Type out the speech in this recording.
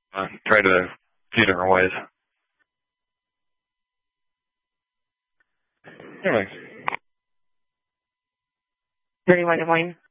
tried it a few different ways. Anyways. 31 Des Moines.